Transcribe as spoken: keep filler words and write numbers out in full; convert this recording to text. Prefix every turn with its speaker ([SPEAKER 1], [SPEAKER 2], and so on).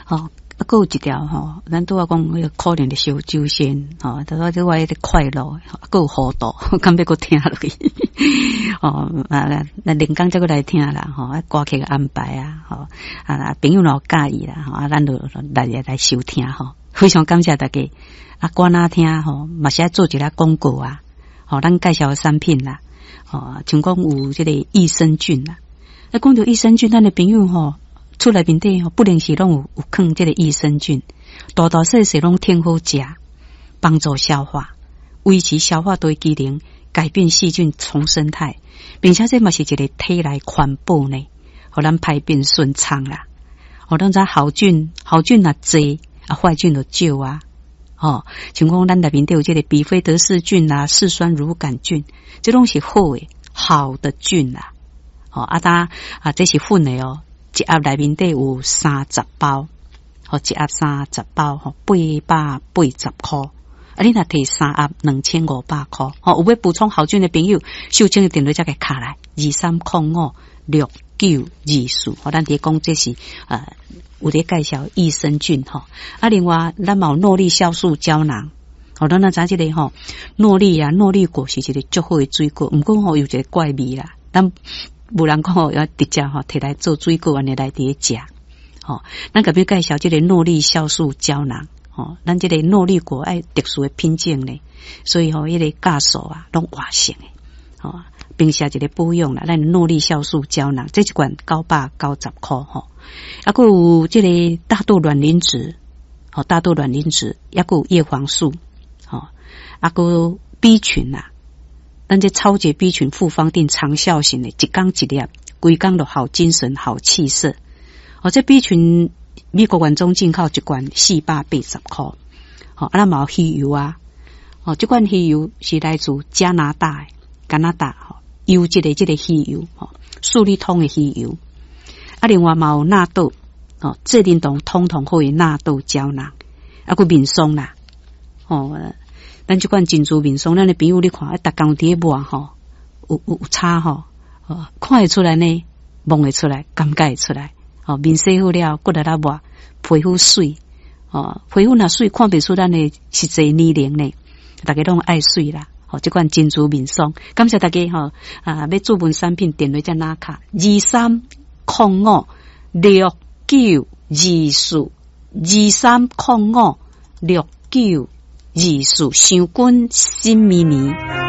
[SPEAKER 1] 哦。啊，还有一条吼，咱拄仔讲迄个可怜的小周仙吼，他说这我迄个快乐，还有糊涂，敢要搁听落去。哦，啊，那连讲再过来听啦，吼，啊，歌曲安排啊，吼，啊，朋友若介意啦，吼，啊，咱就来来收听吼，非常感谢大家。啊，歌哪听吼，嘛是爱做一下广告啊，吼，咱介绍产品啦，吼，像讲有这个益生菌啦，啊，讲到益生菌，咱的朋友吼。厝内面底吼，不定时拢有有放这个益生菌，大大小小拢挺好食，帮助消化，维持消化道机能，改变细菌重生态，并且这嘛是一个体内环保呢，互咱排便顺畅啦。哦，咱知好菌好菌啊多啊，坏菌就少啊。哦，像讲咱内面底有这个比菲德氏菌啊、嗜酸乳杆菌，这拢是好诶好的菌啦。哦，啊当啊这是粉的哦。一盒内面底有三十包，吼，一盒三十包，吼，八百八十块。啊，你若摕三盒两千五百块，吼，有要补充好菌的朋友，秀清的电话才给卡来，二三零五六九二四。吼，咱伫讲这是呃，有伫介绍益生菌吼。啊，另外咱嘛有诺丽酵素胶囊，吼，咱那知即个吼，诺丽啊，诺丽果是一个足好的水果，毋过吼有一个怪味啦，咱。无人讲吼，要直接吼摕来做水果安尼来伫食，吼，咱甲要介绍即个诺丽酵素胶囊，吼，咱即个诺丽果爱特殊的品种呢，所以吼，迄个价数啊，拢活性诶，吼，并且一个保养啦，咱诺丽酵素胶囊，这一罐九百九十块吼，啊，还有即个大豆卵磷脂，吼，大豆卵磷脂，也还有叶黄素，吼，啊，还有 B 群啊。咱这超级 B 群复方定长效型的，一缸一粒，规缸都好精神、好气色。哦，这 B 群美国原装进口一罐四百八十块。哦，啊，咱嘛有鱼油啊。哦，这罐鱼油是来自加拿大的，加拿大吼优质的这个鱼油，吼，素利通的鱼油。啊，另外嘛有纳豆，哦，这灵动通通好的纳豆胶囊，啊，个面霜啦，哦。咱这款珍珠面霜，咱的朋友你看，逐工伫抹吼，有有差吼，哦，看会出来呢，摸会出来，感觉会出来，哦，面洗好了，骨力啦抹，皮肤水，哦，皮肤若水，看不出咱的实际年龄呢，大家拢爱水啦，哦，这款珍珠面霜，感谢大家吼，啊，要注文产品电话在哪卡？二三零五六九二四，二三零五六九。二四想君心绵绵。